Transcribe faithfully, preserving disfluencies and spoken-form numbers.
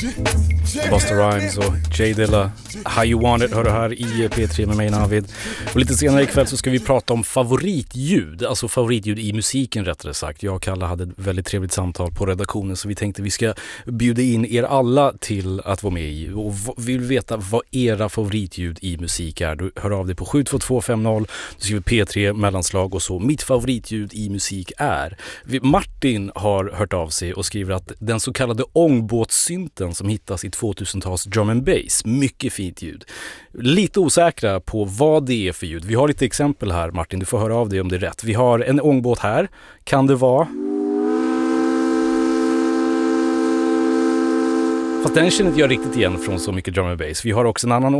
Busta Rhymes och Jay Dilla, How You Want It, hör du här i P tre med mig Navid. Och lite senare ikväll så ska vi prata om favoritljud, alltså favoritljud i musiken rättare sagt. Jag och Kalle hade ett väldigt trevligt samtal på redaktionen, så vi tänkte vi ska bjuda in er alla till att vara med i och vill veta vad era favoritljud i musik är. Du hör av dig på sju två två fem noll, du skriver P tre mellanslag och så. Mitt favoritljud i musik är. Martin har hört av sig och skriver att den så kallade ångbåtssynten som hittas i tvåtusentals drum and bass, mycket fint ljud. Lite osäkra på vad det är för ljud. Vi har lite exempel här, Martin, du får höra av dig om det är rätt. Vi har en ångbåt här. Kan det vara? Fast den känner inte jag riktigt igen från så mycket drum and bass. Vi har också en annan